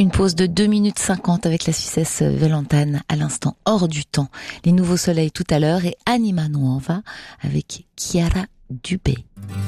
Une pause de 2 minutes 50 avec la Suissesse Valentane à l'instant hors du temps. Les nouveaux soleils tout à l'heure et Anima Nuova avec Chiara Dubé.